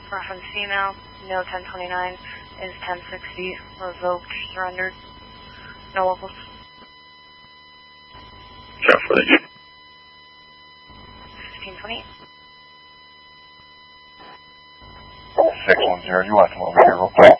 Reference female, no 1029 is 1060, revoked, surrendered. No locals. Check footage. 1528. 610, you want to come over here real quick?